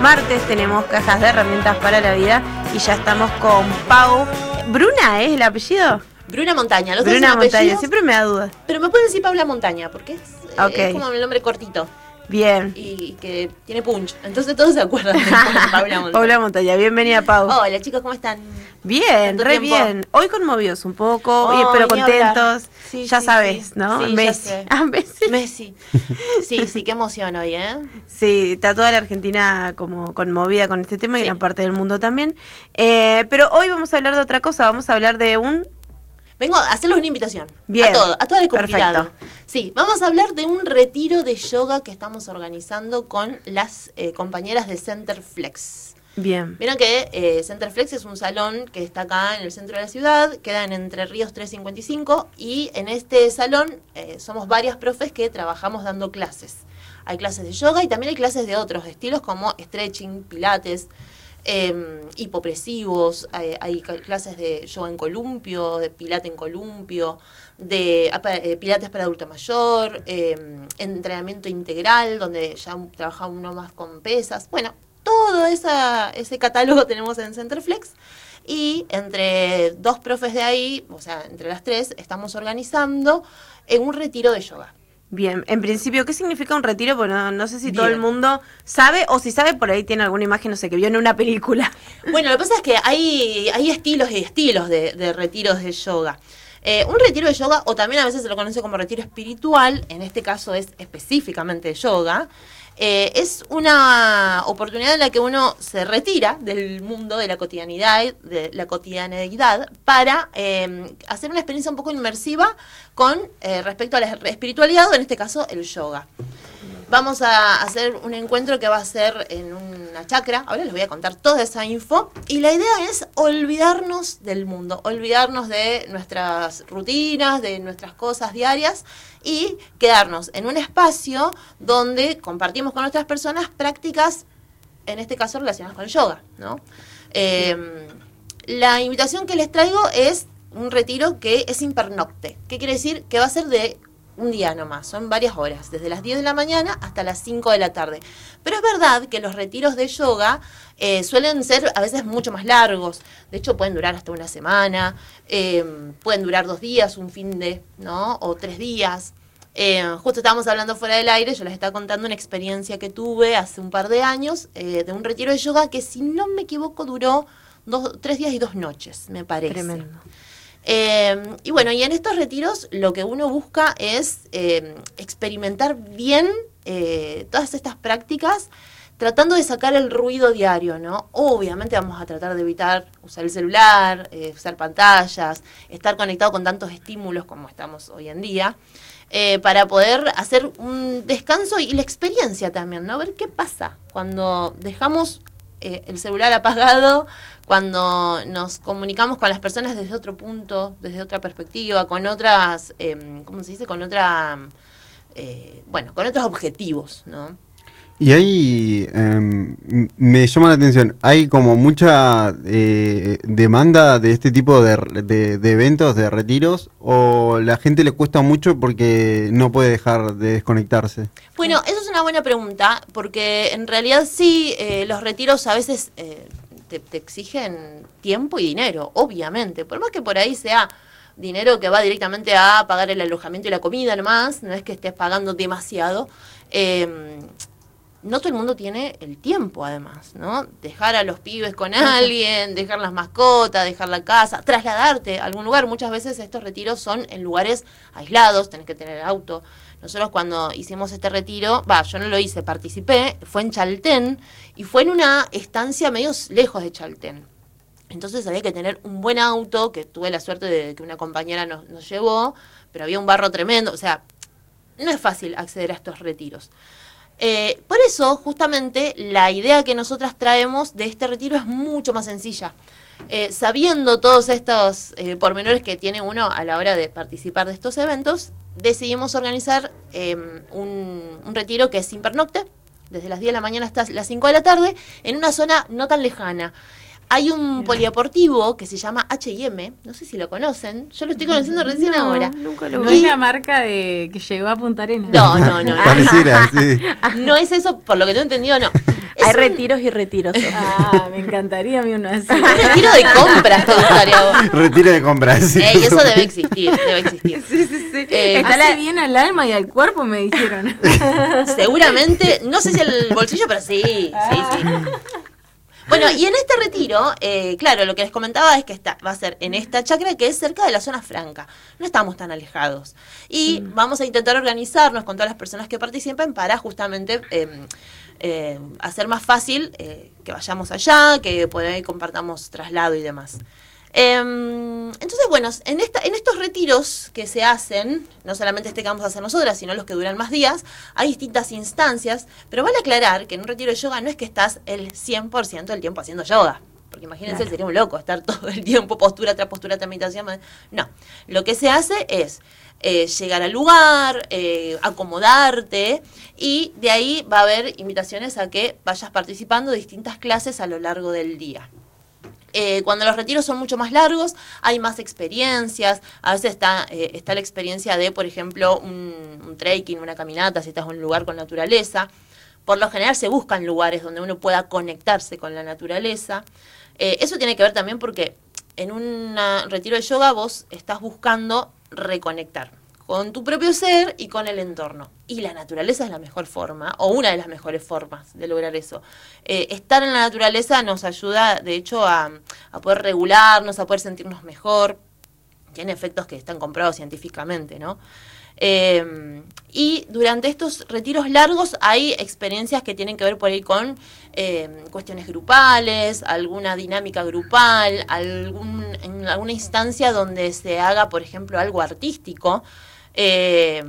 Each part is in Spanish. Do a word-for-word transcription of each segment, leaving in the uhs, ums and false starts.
martes, tenemos cajas de herramientas para la vida y ya estamos con Pau. ¿Bruna es el apellido? Bruna Montaña. Los Bruna Montaña, siempre me da dudas. Pero me pueden decir Paula Montaña, porque es, okay. es como el nombre cortito. Bien. Y que tiene punch. Entonces todos se acuerdan de Paula Montaña. Paula Montaña, bienvenida, Pau. Hola, chicos, ¿cómo están? Bien, re tiempo? bien. Hoy conmovidos un poco, oh, pero contentos. Sí, ya sí, sabes, sí. ¿no? Sí, Messi. Ah, Messi. Messi. Sí, sí, qué emoción hoy, ¿eh? Sí, está toda la Argentina como conmovida con este tema y sí. gran parte del mundo también. Eh, pero hoy vamos a hablar de otra cosa, vamos a hablar de un... Vengo a hacerles una invitación. Bien. A todo, a todo el compilado. Perfecto. Sí, vamos a hablar de un retiro de yoga que estamos organizando con las eh, compañeras de Center Flex. Bien. Vieron que eh, Center Flex es un salón que está acá en el centro de la ciudad, queda en Entre Ríos trescientos cincuenta y cinco y en este salón eh, somos varias profes que trabajamos dando clases. Hay clases de yoga y también hay clases de otros estilos como stretching, pilates, eh, hipopresivos, hay, hay clases de yoga en columpio, de pilate en columpio, de eh, pilates para adulto mayor, eh, entrenamiento integral donde ya trabaja uno más con pesas, bueno. Todo esa, ese catálogo tenemos en Centerflex y entre dos profes de ahí, o sea, entre las tres, estamos organizando un retiro de yoga. Bien, en principio, ¿qué significa un retiro? Bueno, no, no sé si Bien. todo el mundo sabe o si sabe, por ahí tiene alguna imagen, no sé, que vio en una película. Bueno, lo que pasa es que hay, hay estilos y estilos de, de retiros de yoga. Eh, un retiro de yoga, o también a veces se lo conoce como retiro espiritual, en este caso es específicamente de yoga, eh, es una oportunidad en la que uno se retira del mundo de la cotidianidad, de la cotidianeidad para eh, hacer una experiencia un poco inmersiva con eh, respecto a la espiritualidad, o en este caso el yoga. Vamos a hacer un encuentro que va a ser en una chacra. Ahora les voy a contar toda esa info. Y la idea es olvidarnos del mundo, olvidarnos de nuestras rutinas, de nuestras cosas diarias y quedarnos en un espacio donde compartimos con otras personas prácticas, en este caso relacionadas con el yoga, ¿no? Eh, la invitación que les traigo es un retiro que es impernocte. ¿Qué quiere decir? Que va a ser de un día nomás, son varias horas, desde las diez de la mañana hasta las cinco de la tarde. Pero es verdad que los retiros de yoga eh, suelen ser a veces mucho más largos. De hecho, pueden durar hasta una semana, eh, pueden durar dos días, un fin de, ¿no? O tres días. Eh, justo estábamos hablando fuera del aire, yo les estaba contando una experiencia que tuve hace un par de años eh, de un retiro de yoga que, si no me equivoco, duró dos, tres días y dos noches, me parece. Tremendo. Eh, y bueno, y en estos retiros lo que uno busca es eh, experimentar bien eh, todas estas prácticas, tratando de sacar el ruido diario, ¿no? Obviamente vamos a tratar de evitar usar el celular, eh, usar pantallas, estar conectado con tantos estímulos como estamos hoy en día, eh, para poder hacer un descanso y la experiencia también, ¿no? Ver qué pasa cuando dejamos eh, el celular apagado, cuando nos comunicamos con las personas desde otro punto, desde otra perspectiva, con otras, eh, ¿cómo se dice? Con otra, eh, bueno, con otros objetivos, ¿no? Y ahí eh, me llama la atención, hay como mucha eh, demanda de este tipo de, de, de eventos, de retiros, o la gente le cuesta mucho porque no puede dejar de desconectarse. Bueno, eso es una buena pregunta, porque en realidad sí, eh, los retiros a veces... Eh, Te, te exigen tiempo y dinero, obviamente. Por más que por ahí sea dinero que va directamente a pagar el alojamiento y la comida nomás, no es que estés pagando demasiado. Eh, no todo el mundo tiene el tiempo, además, ¿no? Dejar a los pibes con alguien, dejar las mascotas, dejar la casa, trasladarte a algún lugar. Muchas veces estos retiros son en lugares aislados, tenés que tener auto. Nosotros cuando hicimos este retiro, va, yo no lo hice, participé, fue en Chaltén y fue en una estancia medio lejos de Chaltén. Entonces había que tener un buen auto, que tuve la suerte de que una compañera nos, nos llevó, pero había un barro tremendo, o sea, no es fácil acceder a estos retiros. Eh, por eso, justamente, la idea que nosotras traemos de este retiro es mucho más sencilla. Eh, sabiendo todos estos eh, pormenores que tiene uno a la hora de participar de estos eventos, decidimos organizar eh, un, un retiro que es sin pernocte, desde las diez de la mañana hasta las cinco de la tarde, en una zona no tan lejana. Hay un polideportivo que se llama H y M, no sé si lo conocen, yo lo estoy conociendo recién no, ahora. Nunca lo vi. No es la marca de que llegó a Punta Arenas. No, no, no. Pareciera, sí. No es eso, por lo que tengo entendido, no. Es Hay un- retiros y retiros. Ah, me encantaría a mí una así. Un retiro de compras te gustaría a vos. Retiro de compras. sí. Ey, eso debe existir, debe existir. Sí, sí, sí. Eh, Está Hace la- bien al alma y al cuerpo, me dijeron. Seguramente, no sé si el bolsillo, pero sí, sí, sí. Bueno, y en este retiro, eh, claro, lo que les comentaba es que está, va a ser en esta chacra que es cerca de la zona franca. No estamos tan alejados. Y Mm. vamos a intentar organizarnos con todas las personas que participen para justamente eh, eh, hacer más fácil eh, que vayamos allá, que por ahí compartamos traslado y demás. Em, entonces, bueno, en, esta, en estos retiros que se hacen, no solamente este que vamos a hacer nosotras, sino los que duran más días, hay distintas instancias, pero vale aclarar que en un retiro de yoga no es que estás el cien por ciento del tiempo haciendo yoga, porque imagínense, Claro. sería un loco estar todo el tiempo postura tras postura tras meditación. No, lo que se hace es eh, llegar al lugar, eh, acomodarte, y de ahí va a haber invitaciones a que vayas participando de distintas clases a lo largo del día. Eh, cuando los retiros son mucho más largos, hay más experiencias. A veces está, eh, está la experiencia de, por ejemplo, un, un trekking, una caminata, si estás en un lugar con naturaleza. Por lo general se buscan lugares donde uno pueda conectarse con la naturaleza. Eh, eso tiene que ver también porque en un retiro de yoga vos estás buscando reconectar con tu propio ser y con el entorno. Y la naturaleza es la mejor forma, o una de las mejores formas de lograr eso. Eh, estar en la naturaleza nos ayuda, de hecho, a, a poder regularnos, a poder sentirnos mejor. Tiene efectos que están comprobados científicamente, ¿no? Eh, y durante estos retiros largos hay experiencias que tienen que ver por ahí con eh, cuestiones grupales, alguna dinámica grupal, algún, en alguna instancia donde se haga, por ejemplo, algo artístico. Eh,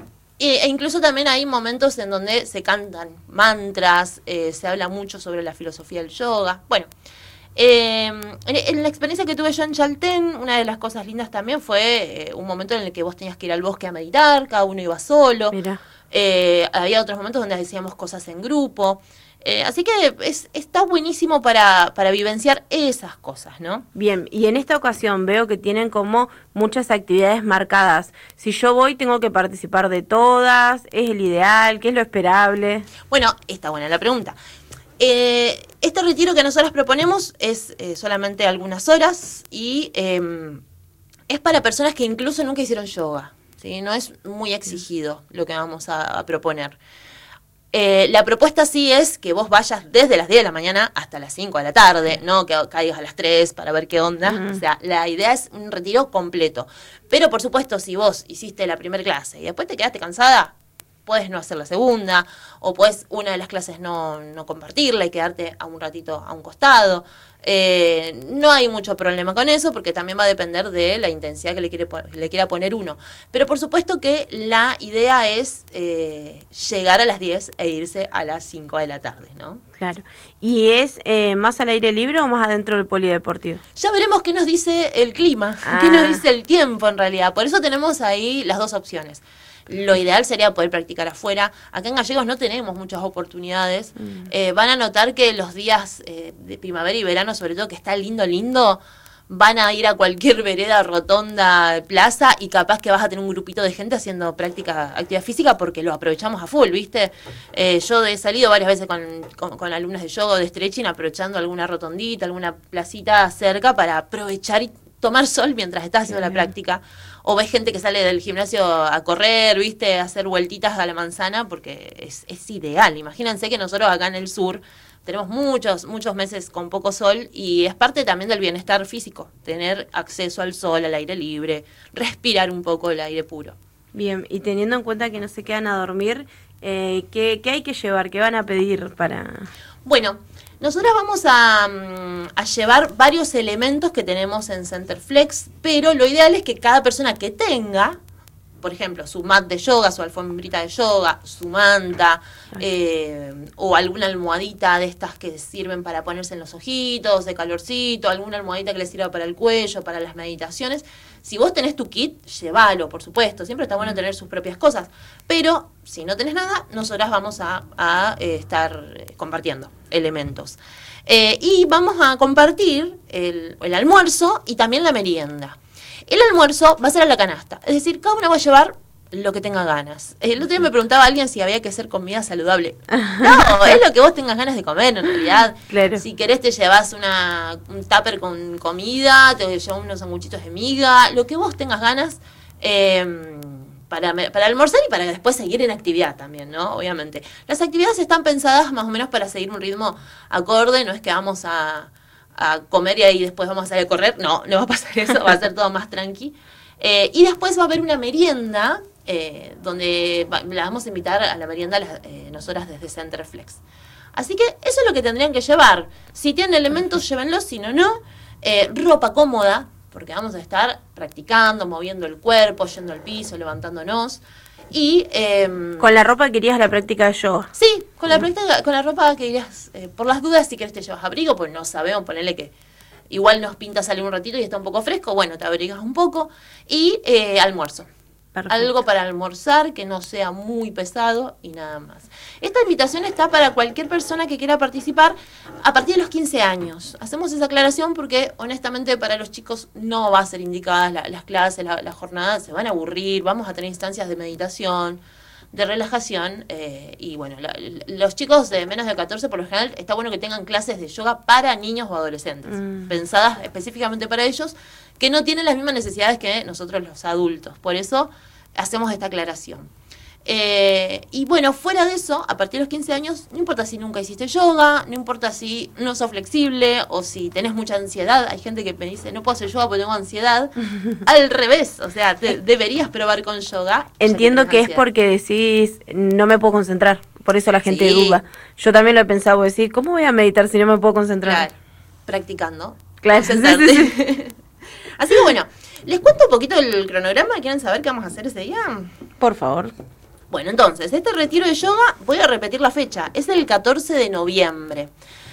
e incluso también hay momentos en donde se cantan mantras, eh, se habla mucho sobre la filosofía del yoga. Bueno, eh, en, en la experiencia que tuve yo en Chaltén, una de las cosas lindas también fue eh, un momento en el que vos tenías que ir al bosque a meditar, cada uno iba solo. Mira. Eh, había otros momentos donde hacíamos cosas en grupo. Eh, así que es, está buenísimo para, para vivenciar esas cosas, ¿no? Bien, y en esta ocasión veo que tienen como muchas actividades marcadas. Si yo voy, tengo que participar de todas, es el ideal, ¿qué es lo esperable? Bueno, está buena la pregunta. Eh, este retiro que nosotros proponemos es eh, solamente algunas horas y eh, es para personas que incluso nunca hicieron yoga, ¿sí? No es muy exigido lo que vamos a, a proponer. Eh, la propuesta sí es que vos vayas desde las diez de la mañana hasta las cinco de la tarde, no que caigas a las tres para ver qué onda. Uh-huh. O sea, la idea es un retiro completo. Pero por supuesto, si vos hiciste la primera clase y después te quedaste cansada, puedes no hacer la segunda, o puedes una de las clases no, no compartirla y quedarte a un ratito a un costado. Eh, no hay mucho problema con eso porque también va a depender de la intensidad que le, quiere, le quiera poner uno. Pero por supuesto que la idea es eh, llegar a las diez e irse a las cinco de la tarde, ¿no? Claro. ¿Y es eh, más al aire libre o más adentro del polideportivo? Ya veremos qué nos dice el clima, Ah. qué nos dice el tiempo en realidad. Por eso tenemos ahí las dos opciones. Lo ideal sería poder practicar afuera. Acá en Gallegos no tenemos muchas oportunidades. Mm. Eh, van a notar que los días eh, de primavera y verano, sobre todo que está lindo, lindo, van a ir a cualquier vereda, rotonda, plaza, y capaz que vas a tener un grupito de gente haciendo práctica, actividad física, porque lo aprovechamos a full, ¿viste? Eh, yo he salido varias veces con, con, con alumnas de yoga o de stretching, aprovechando alguna rotondita, alguna placita cerca para aprovechar y tomar sol mientras estás haciendo la práctica. O ves gente que sale del gimnasio a correr, ¿viste? A hacer vueltitas a la manzana, porque es, es ideal. Imagínense que nosotros acá en el sur tenemos muchos, muchos meses con poco sol, y es parte también del bienestar físico, tener acceso al sol, al aire libre, respirar un poco el aire puro. Bien, y teniendo en cuenta que no se quedan a dormir, eh, ¿qué, ¿qué hay que llevar? ¿Qué van a pedir para...? Bueno, nosotros vamos a, a llevar varios elementos que tenemos en Centerflex, pero lo ideal es que cada persona que tenga, por ejemplo, su mat de yoga, su alfombrita de yoga, su manta, eh, o alguna almohadita de estas que sirven para ponerse en los ojitos, de calorcito, alguna almohadita que le sirva para el cuello, para las meditaciones. Si vos tenés tu kit, llévalo, por supuesto. Siempre está bueno tener sus propias cosas. Pero si no tenés nada, nosotras vamos a, a eh, estar compartiendo elementos. Eh, y vamos a compartir el, el almuerzo y también la merienda. El almuerzo va a ser a la canasta. Es decir, cada uno va a llevar lo que tenga ganas. El otro día me preguntaba a alguien si había que hacer comida saludable. No, es lo que vos tengas ganas de comer, en realidad. Claro. Si querés te llevas una, un tupper con comida, te llevas unos sanguchitos de miga, lo que vos tengas ganas eh, para, para almorzar y para después seguir en actividad también, ¿no? Obviamente. Las actividades están pensadas más o menos para seguir un ritmo acorde, no es que vamos a, a comer y ahí después vamos a salir a correr, no, no va a pasar eso, va a ser todo más tranqui. Eh, y después va a haber una merienda, eh, donde va, la vamos a invitar a la merienda a las, eh, nosotras desde Centerflex. Así que eso es lo que tendrían que llevar. Si tienen elementos, llévenlos, si no, no. Eh, ropa cómoda, porque vamos a estar practicando, moviendo el cuerpo, yendo al piso, levantándonos. Y eh, Con la ropa querías la práctica de yoga. sí, con la práctica, con la ropa que irías, eh, por las dudas, si querés te llevas abrigo, pues no sabemos, ponerle que igual nos pinta salir un ratito y está un poco fresco, bueno, te abrigas un poco. Y eh, almuerzo. Perfecto. Algo para almorzar que no sea muy pesado y nada más. Esta invitación está para cualquier persona que quiera participar a partir de los quince años. Hacemos esa aclaración porque honestamente para los chicos no va a ser indicadas la, las clases, la, la jornada, se van a aburrir, vamos a tener instancias de meditación, de relajación eh, y bueno, la, los chicos de menos de catorce por lo general está bueno que tengan clases de yoga para niños o adolescentes, mm. pensadas específicamente para ellos, que no tienen las mismas necesidades que nosotros los adultos. Por eso hacemos esta aclaración. Eh, y bueno, fuera de eso, a partir de los quince años, no importa si nunca hiciste yoga, no importa si no sos flexible o si tenés mucha ansiedad. Hay gente que me dice, no puedo hacer yoga porque tengo ansiedad. Al revés, o sea, te, deberías probar con yoga. Entiendo que, que es porque decís, no me puedo concentrar. Por eso la gente sí. duda. Yo también lo he pensado, decir, ¿cómo voy a meditar si no me puedo concentrar? Claro, practicando. Claro, sí, sí, sí. Así que bueno, les cuento un poquito el cronograma. ¿Quieren saber qué vamos a hacer ese día? Por favor. Bueno, entonces, este retiro de yoga, voy a repetir la fecha, es el catorce de noviembre.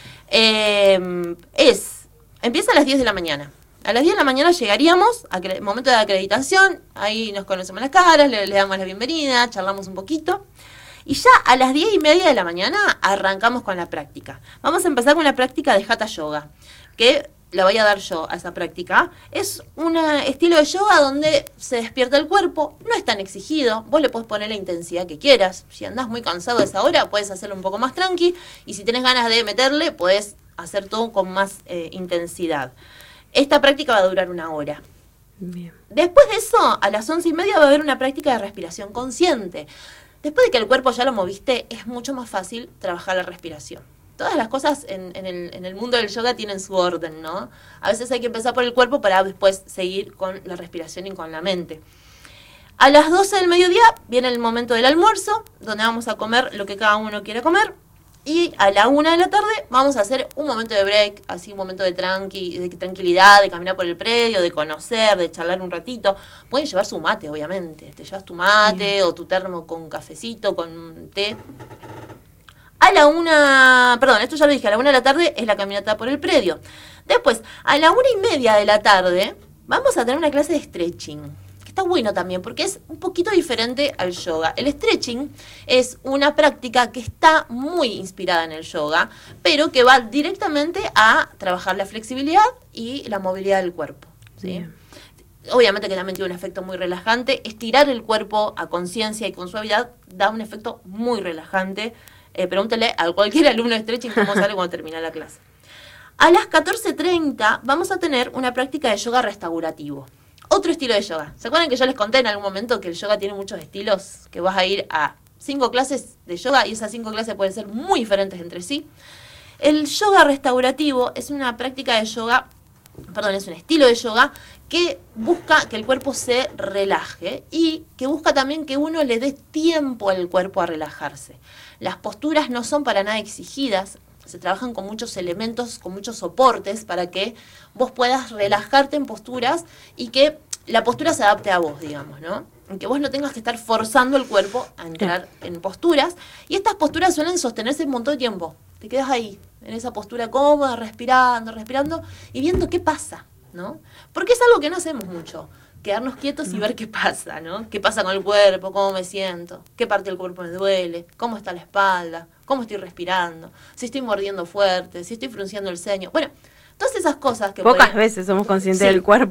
Eh, es, empieza a las diez de la mañana. A las diez de la mañana llegaríamos, a momento de acreditación, ahí nos conocemos las caras, le, le damos la bienvenida, charlamos un poquito. Y ya a las diez y media de la mañana arrancamos con la práctica. Vamos a empezar con la práctica de Hatha Yoga, que la voy a dar yo a esa práctica. Es un estilo de yoga donde se despierta el cuerpo, no es tan exigido, vos le podés poner la intensidad que quieras. Si andás muy cansado a esa hora, puedes hacerlo un poco más tranqui, y si tenés ganas de meterle, podés hacer todo con más eh, intensidad. Esta práctica va a durar una hora. Bien. Después de eso, a las once y media va a haber una práctica de respiración consciente. Después de que el cuerpo ya lo moviste, es mucho más fácil trabajar la respiración. Todas las cosas en, en, el, en el mundo del yoga tienen su orden, ¿no? A veces hay que empezar por el cuerpo para después seguir con la respiración y con la mente. A las doce del mediodía viene el momento del almuerzo, donde vamos a comer lo que cada uno quiere comer. Y a la una de la tarde vamos a hacer un momento de break, así un momento de, tranqui, de tranquilidad, de caminar por el predio, de conocer, de charlar un ratito. Pueden llevar su mate, obviamente. Te llevas tu mate Bien. o tu termo con cafecito, con té. A la una, perdón, esto ya lo dije, a la una de la tarde es la caminata por el predio. Después, a la una y media de la tarde, vamos a tener una clase de stretching. Que está bueno también, porque es un poquito diferente al yoga. El stretching es una práctica que está muy inspirada en el yoga, pero que va directamente a trabajar la flexibilidad y la movilidad del cuerpo, ¿sí? Bien. Obviamente que también tiene un efecto muy relajante. Estirar el cuerpo a conciencia y con suavidad da un efecto muy relajante. Eh, pregúntale a cualquier alumno de stretching cómo sale cuando termina la clase. A las catorce treinta vamos a tener una práctica de yoga restaurativo. Otro estilo de yoga. ¿Se acuerdan que yo les conté en algún momento que el yoga tiene muchos estilos? Que vas a ir a cinco clases de yoga y esas cinco clases pueden ser muy diferentes entre sí. El yoga restaurativo es una práctica de yoga, perdón, es un estilo de yoga que busca que el cuerpo se relaje y que busca también que uno le dé tiempo al cuerpo a relajarse. Las posturas no son para nada exigidas, se trabajan con muchos elementos, con muchos soportes para que vos puedas relajarte en posturas y que la postura se adapte a vos, digamos, ¿no? En que vos no tengas que estar forzando el cuerpo a entrar en posturas. Y estas posturas suelen sostenerse un montón de tiempo. Te quedas ahí, en esa postura cómoda, respirando, respirando y viendo qué pasa, ¿no? Porque es algo que no hacemos mucho. Quedarnos quietos y ver qué pasa, ¿no? ¿Qué pasa con el cuerpo? ¿Cómo me siento? ¿Qué parte del cuerpo me duele? ¿Cómo está la espalda? ¿Cómo estoy respirando? Si estoy mordiendo fuerte, si estoy frunciendo el ceño. Bueno, todas esas cosas que... Pocas podrían... veces somos conscientes sí. del cuerpo.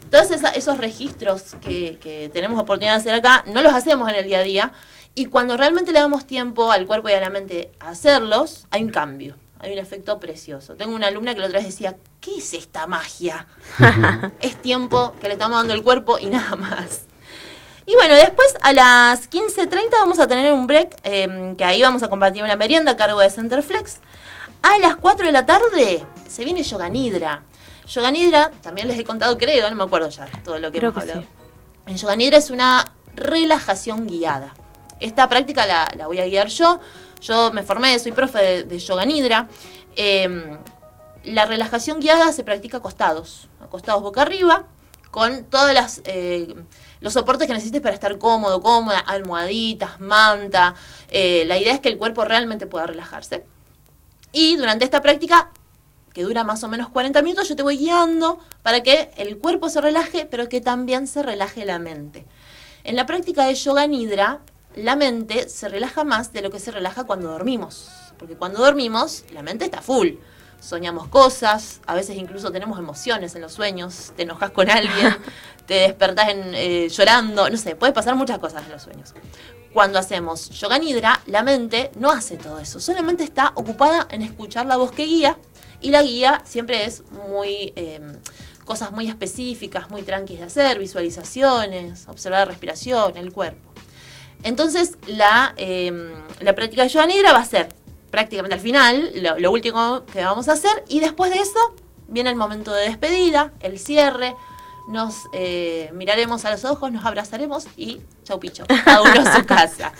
Todos esa, esos registros que, que tenemos oportunidad de hacer acá, no los hacemos en el día a día. Y cuando realmente le damos tiempo al cuerpo y a la mente a hacerlos, hay un cambio. Hay un efecto precioso. Tengo una alumna que la otra vez decía, ¿qué es esta magia? Es tiempo que le estamos dando al cuerpo y nada más. Y bueno, después a las quince treinta vamos a tener un break, eh, que ahí vamos a compartir una merienda a cargo de Centerflex. A las cuatro de la tarde se viene Yoga Nidra. Yoga Nidra, también les he contado, creo, no me acuerdo ya todo lo que Creo hemos que hablado. sí. En Yoga Nidra es una relajación guiada. Esta práctica la, la voy a guiar yo. Yo me formé, soy profe de, de Yoga Nidra. Eh, la relajación guiada se practica acostados, acostados boca arriba, con todos las, eh, los soportes que necesites para estar cómodo, cómoda, almohaditas, manta. Eh, la idea es que el cuerpo realmente pueda relajarse. Y durante esta práctica, que dura más o menos cuarenta minutos, yo te voy guiando para que el cuerpo se relaje, pero que también se relaje la mente. En la práctica de Yoga Nidra, la mente se relaja más de lo que se relaja cuando dormimos. Porque cuando dormimos, la mente está full. Soñamos cosas, a veces incluso tenemos emociones en los sueños. Te enojas con alguien, te despertás en, eh, llorando, no sé, puede pasar muchas cosas en los sueños. Cuando hacemos Yoga Nidra, la mente no hace todo eso. Solamente está ocupada en escuchar la voz que guía. Y la guía siempre es muy... Eh, cosas muy específicas, muy tranquilas de hacer, visualizaciones, observar la respiración, el cuerpo. Entonces, la, eh, la práctica de Yoga Nidra va a ser prácticamente al final, lo, lo último que vamos a hacer, y después de eso viene el momento de despedida, el cierre, nos eh, miraremos a los ojos, nos abrazaremos y chau picho, cada uno a su casa.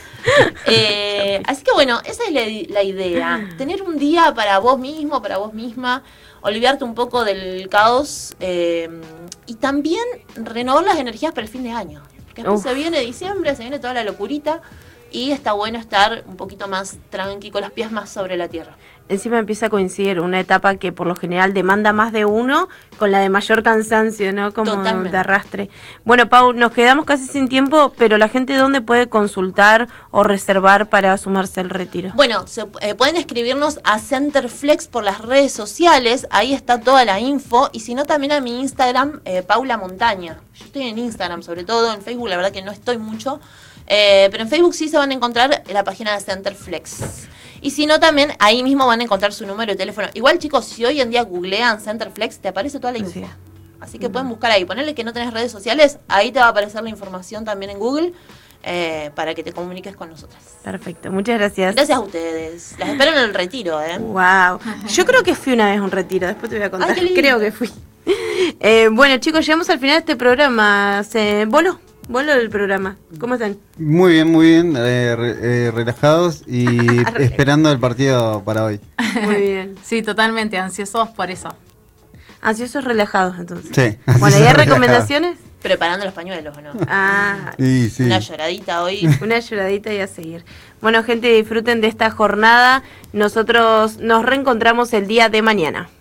Eh, así que bueno, esa es la, la idea, tener un día para vos mismo, para vos misma, olvidarte un poco del caos eh, y también renovar las energías para el fin de año. Porque después se viene diciembre, se viene toda la locurita y está bueno estar un poquito más tranqui, con los pies más sobre la tierra. Encima empieza a coincidir una etapa que por lo general demanda más de uno con la de mayor cansancio, ¿no? Como Totalmente. de arrastre. Bueno, Pau, nos quedamos casi sin tiempo, pero la gente ¿dónde puede consultar o reservar para sumarse al retiro? Bueno, se, eh, pueden escribirnos a Centerflex por las redes sociales, ahí está toda la info, y si no también a mi Instagram, eh, Paula Montaña. Yo estoy en Instagram sobre todo, en Facebook la verdad que no estoy mucho, eh, pero en Facebook sí se van a encontrar en la página de Centerflex. Y si no, también ahí mismo van a encontrar su número de teléfono. Igual, chicos, si hoy en día googlean Centerflex, te aparece toda la info. Sí. Así que pueden buscar ahí. Ponerle que no tenés redes sociales, ahí te va a aparecer la información también en Google eh, para que te comuniques con nosotras. Perfecto, muchas gracias. Gracias a ustedes. Las espero en el retiro, ¿eh? Wow. Yo creo que fui una vez a un retiro, después te voy a contar. Ay, qué lindo. Creo que fui. Eh, bueno, chicos, llegamos al final de este programa. ¿Se voló? Voló el programa. ¿Cómo están? Muy bien, muy bien, eh, re- eh, relajados y esperando el partido para hoy. Muy bien. Sí, totalmente ansiosos por eso. Ansiosos relajados, entonces. Sí. Bueno, ¿y hay ansiosos recomendaciones? Preparando los pañuelos, ¿o no? Ah, Sí, sí. Una lloradita hoy. una lloradita y a seguir. Bueno, gente, disfruten de esta jornada. Nosotros nos reencontramos el día de mañana.